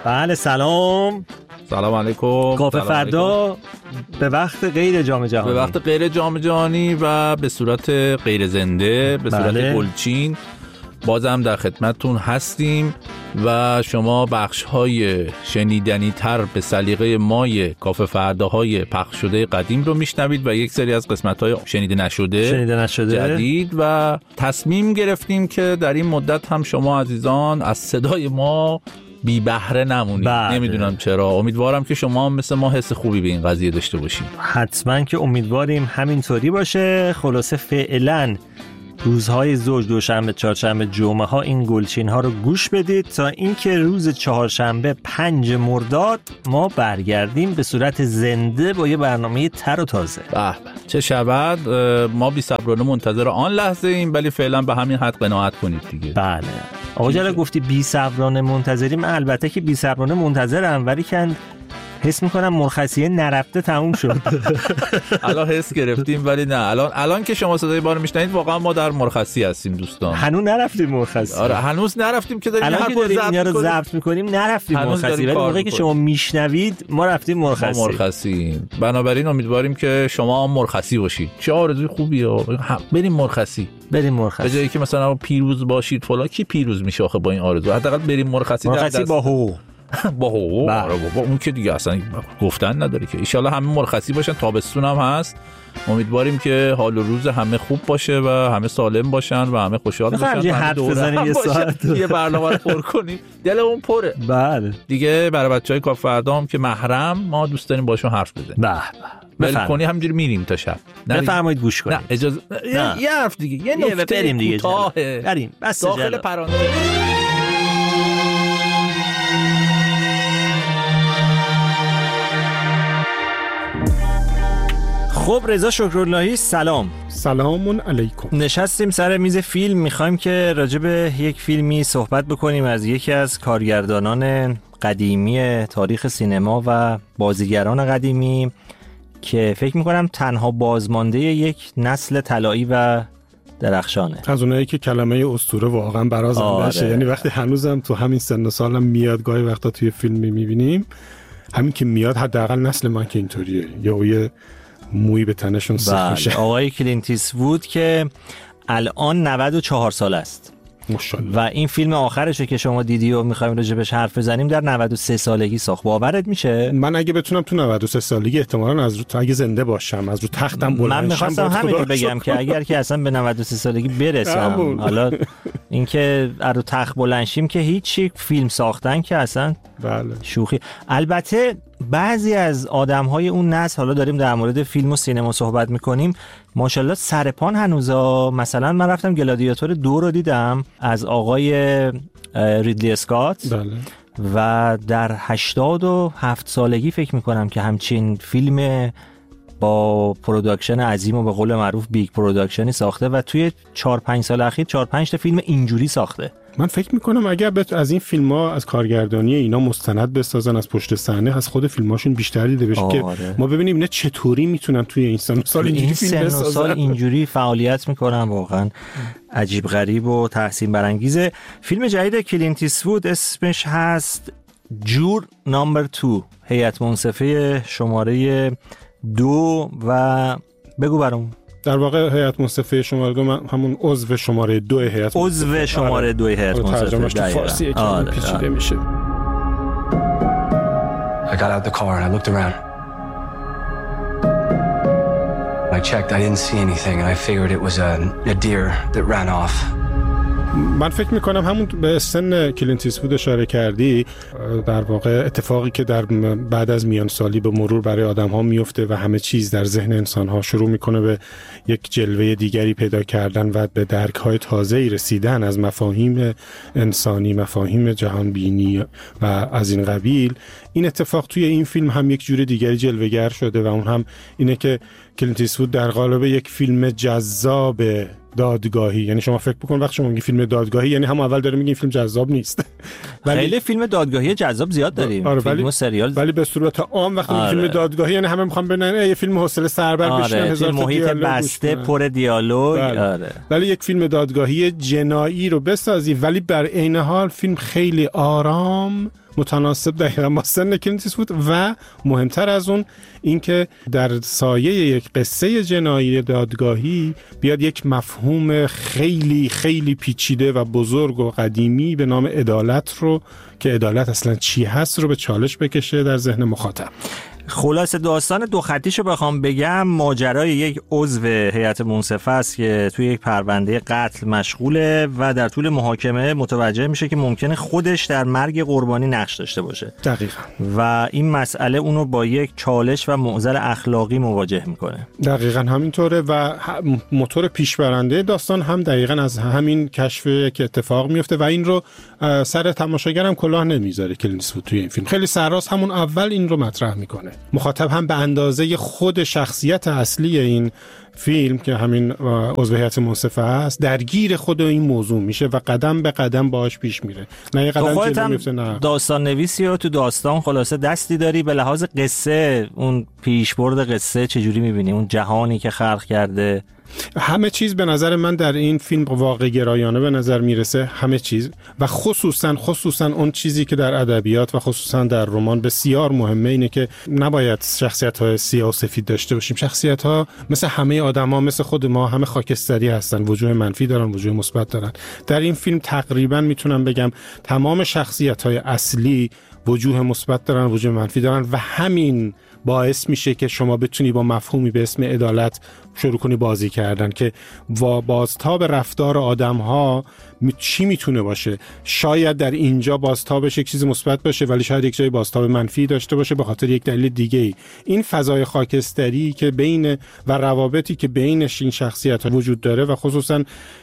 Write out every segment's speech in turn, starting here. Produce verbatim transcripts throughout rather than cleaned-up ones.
بله سلام. سلام علیکم. کافه فردا به وقت غیر جام جهانی، به وقت غیر جام جهانی و به صورت غیر زنده، به صورت بله. گلچین بازم در خدمتتون هستیم و شما بخش‌های شنیدنی تر به سلیقه مای کافه فرداهای پخش شده قدیم رو میشنوید و یک سری از قسمت‌های شنیده نشده شنیده نشده جدید و تصمیم گرفتیم که در این مدت هم شما عزیزان از صدای ما بی بهره نمونید. بله. نمیدونم چرا، امیدوارم که شما هم مثل ما حس خوبی به این قضیه داشته باشید. حتما که امیدواریم همینطوری باشه. خلاصه فعلا روزهای زوج، دوشنبه، چهارشنبه، جمعه ها این گلچین ها رو گوش بدید تا اینکه روز چهارشنبه پنج مرداد ما برگردیم به صورت زنده با یه برنامه تر و تازه. به به چه شود. ما بی صبرانه منتظر آن لحظه ایم، ولی فعلا به همین حد قناعت کنید دیگه. بله آقا جلال گفتی بی صبرانه منتظریم. البته که بی صبرانه منتظرم، ولی که حس میکنم مرخصیه نرفته تموم شد. الان حس گرفتیم ولی نه، الان الان که شما صدای ما رو میشنوید واقعا ما در مرخصی هستیم دوستان. هنوز نرفتیم مرخصی. آره هنوز نرفتیم که داریم الان که داریم اینا رو می‌کنیم. ضبط میکنیم نرفتیم مرخصی، ولی موقعی که می‌کنیم. شما میشنوید ما رفتیم مرخصی. ما مرخصی. بنابراین امیدواریم که شما هم مرخصی باشید. چه آرزوی خوبیه. بریم مرخصی. بریم مرخصی. به جایی که مثلا پیروز باشید فلان، کی پیروز میشه آخه با این آرزو؟ حداقل بریم مرخصی. مرخصی با حقوق. با حقوق. آره بابا اون که دیگه اصلا گفتن نداره که. ان شاءالله همه مرخصی باشن، تابستون هم هست. امیدواریم که حال و روز همه خوب باشه و همه سالم باشن و همه خوشحال باشن. یه حرف بزنیم یه ساعت یه برنامه رو پر کنیم. دلمون پره. بله. دیگه برای بچهای کافه فردا هم که محرم، ما دوست داریم باشون حرف بزنیم. به به. ول کنی همینجوری میریم تا شب. بفرمایید گوش کنید. نه اجازه نه. یه حرف دیگه. یه نکته بریم دیگه. کوتاهه. بریم. بس داخل پرانتز. خب رضا شکراللهی سلام. سلام علیکم. نشستیم سر میز فیلم، میخوایم که راجع به یک فیلمی صحبت بکنیم از یکی از کارگردانان قدیمی تاریخ سینما و بازیگران قدیمی که فکر میکنم تنها بازمانده یک نسل طلایی و درخشانه. از اونایی که کلمه اسطوره واقعا برازنده شه. یعنی وقتی هنوزم تو همین سن و سالم میاد، گاهی وقتا توی فیلمی میبینیم همین که میاد، حداقل نسل من که اینطوریه، یا یه موی به تنشون سیخ میشه. آقای کلینت ایستوود که الان نود و چهار سال است ماشاءالله. و این فیلم آخرشه که شما دیدی و میخوایم راجبش حرف بزنیم در نود و سه سالگی ساخت. باورت میشه؟ من اگه بتونم تو نود و سه سالگی احتمالاً از رو تا اگه زنده باشم از رو تختم بلند شم، من میخواستم همین بگم که اگر که اصلا به نود و سه سالگی برسم، حالا اینکه از رو تخت بلند شیم که هیچی، فیلم ساختن که اصلا بله شوخی. البته بعضی از آدم‌های اون نسل، حالا داریم در مورد فیلم و سینما صحبت می‌کنیم، ماشاءالله سرپان هنوزا. مثلا من رفتم گلادیاتور دو رو دیدم از آقای ریدلی اسکات. بله. و در هشتاد و هفت سالگی فکر می‌کنم که همچین فیلم با پروداکشن عظیم و به قول معروف بیگ پروداکشنی ساخته و توی چهار پنج سال اخیر چهار پنج تا فیلم اینجوری ساخته. من فکر میکنم اگر بت... از این فیلم ها، از کارگردانی اینا مستند بسازن از پشت صحنه، از خود فیلماشون بیشتر دیده بشه که ما ببینیم اینا چطوری میتونن توی این سن و سال اینجوری فیلم بسازن. این سن و سال اینجوری فعالیت میکنن، واقعا عجیب غریب و تحسین برانگیزه. فیلم جدید کلینت ایستوود اسمش هست جور نامبر دو، هیئت منصفه شماره دو. و بگو برام. در واقع هیئت منصفه شماره دو من همون عضو شماره دو هیئت عضو شماره دو هیئت منصفه. ترجمهش تو فارسی که پیچیده میشه. I got out the car and I looked around. I checked, I didn't see anything and I figured it was a, a deer that ran off. من فکر میکنم همون به سن کلینت ایستوود اشاره کردی، در واقع اتفاقی که در بعد از میان سالی به مرور برای آدم ها میفته و همه چیز در ذهن انسان ها شروع میکنه به یک جلوه دیگری پیدا کردن و به درک های تازه‌ای رسیدن از مفاهیم انسانی، مفاهیم جهان بینی و از این قبیل. این اتفاق توی این فیلم هم یک جور دیگری جلوه‌گر شده و اون هم اینه که کلینت ایستوود در قالب یک فیلم جذاب دادگاهی، یعنی شما فکر بکن وقتی شما میگی فیلم دادگاهی یعنی هم اول داره میگی این فیلم جذاب نیست. ولی خیلی فیلم دادگاهی جذاب زیاد داریم. آره فیلم و سریال. ولی به صورت عام وقتی آره. فیلم دادگاهی یعنی همه میخوان ببینن یه فیلم حوصله سربر آره. بشینن هزار تا محیط بسته پر دیالوگ. بله. آره. ولی یک فیلم دادگاهی جنایی رو بسازی ولی بر عین حال فیلم خیلی آرام متناسب دقیقاً با سن کلینت ایستوود و مهمتر از اون اینکه در سایه یک قصه جنایی دادگاهی بیاد یک مفهوم خیلی خیلی پیچیده و بزرگ و قدیمی به نام عدالت رو که عدالت اصلا چی هست رو به چالش بکشه در ذهن مخاطب. خلاصه داستان دو خطیشو بخوام بگم، ماجرای یک عضو هیئت منصفه است که توی یک پرونده قتل مشغوله و در طول محاکمه متوجه میشه که ممکنه خودش در مرگ قربانی نقش داشته باشه. دقیقاً. و این مسئله اونو با یک چالش و معضل اخلاقی مواجه میکنه. دقیقاً همینطوره و موتور پیشبرنده داستان هم دقیقاً از همین کشف که اتفاق میفته و این رو سر تماشاگرم کلاه نمیذاره کلینت ایستوود توی این فیلم. خیلی سراس همون اول این رو مطرح میکنه. مخاطب هم به اندازه خود شخصیت اصلی این فیلم که همین عضو هیئت منصفه است درگیر خود این موضوع میشه و قدم به قدم باهاش پیش میره. نه یه قدم جلو میفته نه. داستان نویسی و تو داستان خلاصه دستی داری، به لحاظ قصه اون پیشبرد قصه چجوری میبینی؟ اون جهانی که خلق کرده، همه چیز به نظر من در این فیلم واقع گرایانه به نظر میرسه، همه چیز و خصوصا خصوصا اون چیزی که در ادبیات و خصوصا در رمان بسیار مهمه اینه که نباید شخصیت‌های سیاه و سفید داشته باشیم. شخصیت‌ها مثل همه آدم‌ها، مثل خود ما، همه خاکستری هستن، وجوه منفی دارن، وجوه مثبت دارن. در این فیلم تقریبا میتونم بگم تمام شخصیت‌های اصلی وجوه مثبت دارن، وجوه منفی دارن و همین باعث میشه که شما بتونی با مفهومی به اسم عدالت شروع کنی بازی کردن که بازتاب رفتار آدم‌ها چی میتونه باشه. شاید در اینجا بازتابش یک چیز مثبت باشه ولی شاید یک جای بازتاب منفی داشته باشه به خاطر یک دلیل دیگه ای. این فضای خاکستری که بین و روابطی که بینش این شخصیت‌ها وجود داره و خصوصا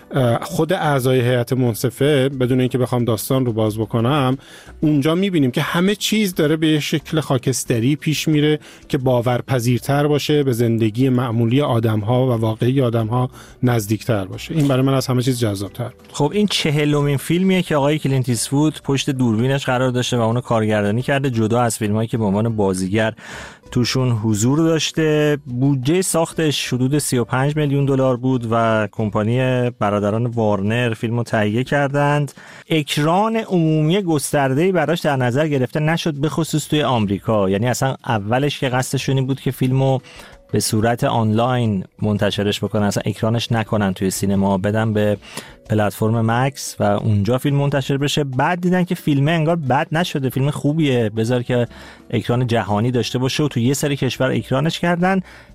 خود اعضای هیئت منصفه، بدون اینکه بخوام داستان رو باز بکنم، اونجا میبینیم که همه چیز داره به شکل خاکستری پیش میره که باورپذیرتر باشه، به زندگی معمولی آدم‌ها و واقعی آدم‌ها نزدیکتر باشه. این برای من از همه چیز جذاب‌تر. خب این چهلمین فیلمیه که آقای کلینت ایستوود پشت دوربینش قرار داشته و اونو کارگردانی کرده، جدا از فیلمایی که به عنوان بازیگر توشون حضور داشته. بودجه ساختش حدود سی و پنج میلیون دلار بود و کمپانی برادران وارنر فیلمو تهیه کردند. اکران عمومی گسترده‌ای براش در نظر گرفته نشد، به خصوص توی آمریکا. یعنی اصلا اولش که قصدشون این بود که فیلمو به صورت آنلاین منتشرش بکنن، اصلا اکرانش نکنن توی سینما، بدن به پلتفرم مکس و اونجا فیلم منتشر بشه. بعد دیدن که فیلم انگار بد نشده، فیلم خوبیه، بذار که اکران جهانی داشته باشه و تو یه سری کشور اکرانش کردن.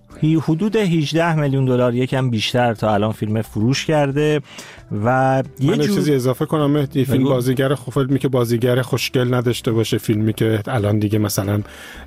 حدود هجده میلیون دلار، یکم بیشتر تا الان فیلم فروش کرده. و یه من جو... چیزی اضافه کنم مهدی، فیلم بازیگر خوب، فیلمی که بازیگر خوشگل نداشته باشه، فیلمی که الان دیگه مثلا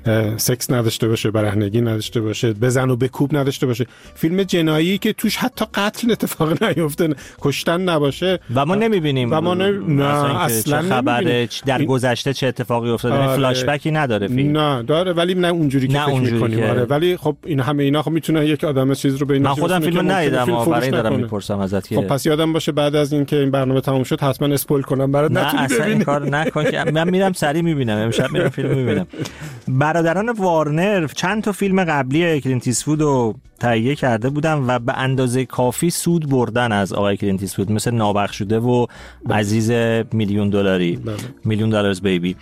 سکس نداشته باشه، برهنگی نداشته باشه، بزن و بکوب نداشته باشه، فیلم جنایی که توش حتی قتل اتفاق نیفته، کشتن نباشه و ما نمیبینیم و ما نمی... نه اصلا چه خبره در این... گذشته چه اتفاقی افتاده. آره. فلاش بکی نداره فیلم. نه داره ولی نه اونجوری که فکر می‌کنیم. آره ولی خب این همه اینا خب میتونه یک آدم چیز رو بین من خودم فیلم ندیدم اما برای دارم میپرسم ازت که خب پس یادم باشه بعد از اینکه این برنامه تموم شد حتما اسپویل کنم برات نتونی ببینی. نه اصلا این کار نکن که من میرم سری میبینم، امشب میرم فیلم میبینم. برادران وارنر چند تا فیلم قبلی کلینت ایستوود رو تهیه کرده بودن و به اندازه کافی سود بردن از آقای کلینت ایستوود، مثل نابخشوده و بله. عزیز میلیون دلاری، بله. میلیون دلارز بیبی،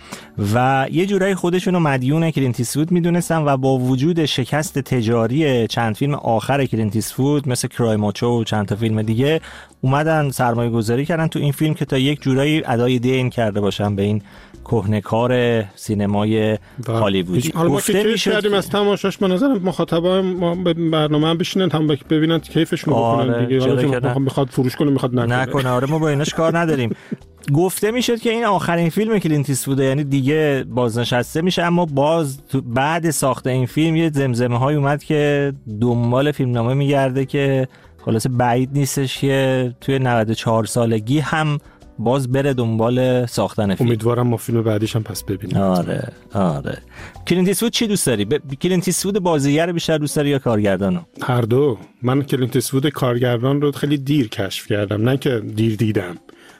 و یه جورایی خودشون رو مدیون کلینت ایستوود میدونستن و با وجود شکست تجاری چند فیلم آخر کلینت ایستوود مثل کرای ماچو و چند تا فیلم دیگه اومدن سرمایه گذاری کردن تو این فیلم که تا یک جورایی ادای دین کرده باشن به این کهنه‌کار سینمای هالیوودی. حالا ما که کیف کردیم از تماشاش، به نظرم مخاطبا ما به برنامه هم بشینن هم ببینن کیفشون بکنن دیگه. حالا که میخواد فروش کنه میخواد نکنه نکنه آره ما با ایناش کار نداریم. گفته میشد که این آخرین فیلم کلینت ایستوود، یعنی دیگه بازنشسته میشه، اما باز بعد ساخت این فیلم یه زمزمه های اومد که دنبال فیلمنامه میگرده که خلاصه بعید نیستش که توی نود و چهار سالگی هم باز بره دنبال ساختن فیلم. امیدوارم ما فیلم بعدیش هم پس ببینیم. آره آره. کلینت ایستوود چی دوست داری؟ ب... کلینت ایستوود بازیگر بیشتر دوست داری یا کارگردانو؟ هر دو. من کلینت ایستوود کارگردان رو خیلی دیر کشف کردم، نه که دیر دیدم.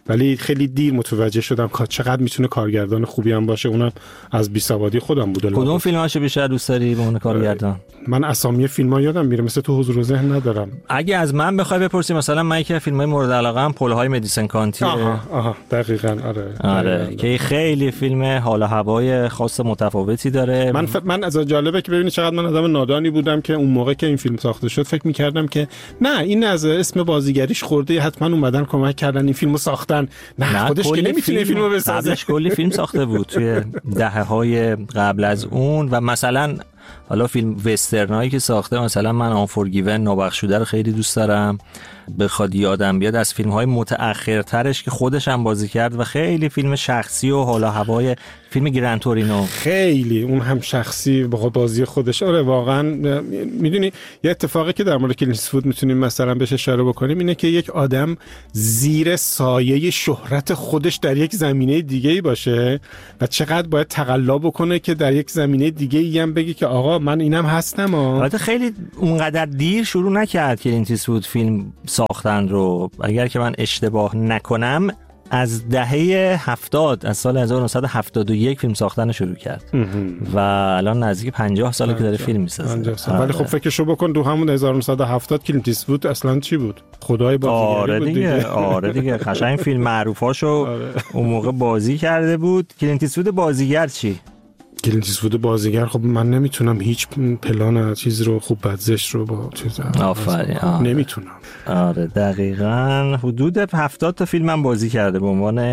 ولی خیلی دیر متوجه شدم که چقدر میتونه کارگردان خوبی هم باشه. اونم از بیسوادی خودم بود. کدوم فیلماشو بیشتر دوست داری به عنوان کارگردان؟ من اسامی فیلم‌ها یادم میره، مثل تو حضور ذهن ندارم. اگه از من بخوای بپرسی، مثلا من که فیلم‌های مورد علاقه‌ام پل‌های مدیسن کانتی. آها آها دقیقاً آره. آره دقیقاً. که خیلی فیلم حال و هوای خاص متفاوتی داره. من ف... من از جالبه که ببینید چقدر من آدم نادانی بودم که اون موقع که این فیلم ساخته شد فکر می‌کردم که نه این از اسم بازیگریش خورده، حتما اومدن کمک کردن این فیلمو ساختن. نه, نه خودش که نمیتونه فیلمو بسازه. قبلش کلی فیلم ساخته بود توی دهه‌های قبل از اون. و مثلا حالا فیلم وسترنایی که ساخته، مثلا من آن فورگیون نابخشوده رو خیلی دوست دارم. بخواد یادم بیاد از فیلم‌های متأخرترش که خودش هم بازی کرد و خیلی فیلم شخصی و حالا هوای فیلم گران تورینو، خیلی اون هم شخصی با بازی خودش. آره واقعا میدونی یه اتفاقی که در مورد کلینت ایستوود میتونیم مثلا بهش اشاره بکنیم اینه که یک آدم زیر سایه شهرت خودش در یک زمینه دیگه‌ای باشه و چقدر باید تقلا بکنه که در یک زمینه دیگه‌ای هم بگه که آقا من اینم هستم. البته خیلی اونقدر دیر شروع نکرد کلینت ایستوود فیلم ساختن رو. اگر که من اشتباه نکنم از دهه هفتاد، از سال هزار و نهصد و هفتاد و یک فیلم ساختن شروع کرد و الان نزدیک پنجاه ساله که داره فیلم میسازه. ولی خب فکرشو بکن تو همون هزار و نهصد و هفتاد کلینت ایستوود اصلا چی بود؟ خدای بازیگری آره بود دیگه. دیگه. آره دیگه قشنگ فیلم معروفاشو اون موقع بازی کرده بود. کلینت ایستوود بازیگر چی؟ کلینت ایستوود بازیگر خب من نمیتونم هیچ پلان چیز رو خوب بدزش رو با چیز آفرین نمیتونم. آره دقیقاً حدود هفتاد تا فیلم من بازی کرده به عنوان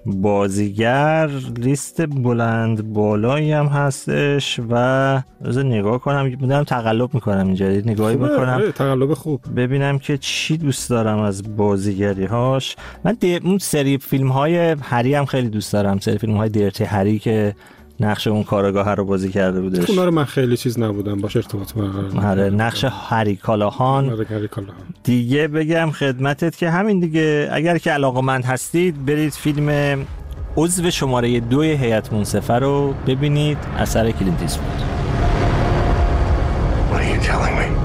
بازیگر. لیست بلند بالایی هم هستش و از نگاه کنم میدونم تقلب میکنم اینجا نگاهی بکنم تقلب خوب ببینم که چی دوست دارم از بازیگری هاش. من اون سری فیلم های هری هم خیلی دوست دارم، سری فیلم های دیرتی هری که نقش اون کاراگاه رو بازی کرده بودش. اونا رو من خیلی چیز نبودم باشه ارتباط آره نقش هری کالاهان دیگه. بگم خدمتت که همین دیگه، اگر که علاقه‌مند هستید برید فیلم عضو شماره دوی هیئت منصفه رو ببینید، اثر کلینت ایستوود. What are you telling me?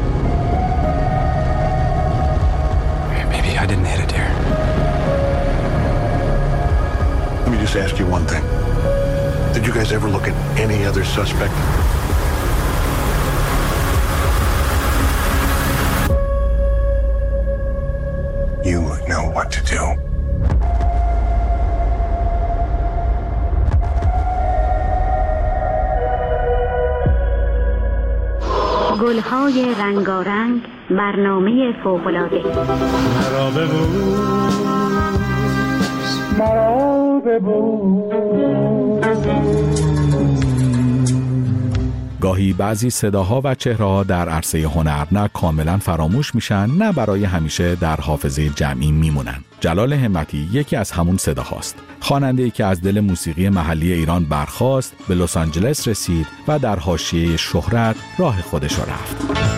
Maybe I didn't hit a deer. Let me just ask you one thing. Did you guys ever look at any other suspect? You know what to do. گل‌های رنگارنگ، برنامه فوق‌العاده. مرا ببوس، مرا ببوس. گاهی بعضی صداها و چهره‌ها در عرصه هنر نه کاملا فراموش میشن، نه برای همیشه در حافظه جمعی میمونن. جلال همتی یکی از همون صداهاست. خواننده‌ای که از دل موسیقی محلی ایران برخاست، به لس آنجلس رسید و در حاشیه شهرت راه خودش را رفت.